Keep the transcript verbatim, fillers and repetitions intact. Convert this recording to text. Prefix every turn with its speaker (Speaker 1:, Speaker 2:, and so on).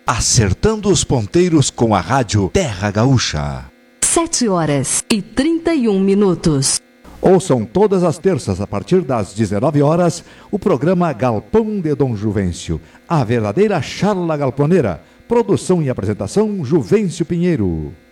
Speaker 1: Acertando os ponteiros com a rádio Terra Gaúcha.
Speaker 2: Sete horas e trinta e um minutos.
Speaker 3: Ouçam todas as terças, a partir das dezenove horas, o programa Galpão de Dom Juvencio, a verdadeira charla galponeira. Produção e apresentação, Juvencio Pinheiro.